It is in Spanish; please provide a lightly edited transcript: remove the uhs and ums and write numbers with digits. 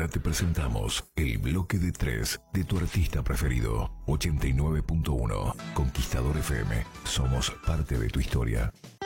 Ahora te presentamos el bloque de 3 de tu artista preferido. 89.1 Conquistador FM. Somos parte de tu historia.